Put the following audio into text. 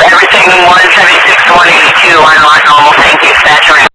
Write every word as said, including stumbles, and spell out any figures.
everything one seventy-six one eighty-two on lot normal. Thank you. Saturation.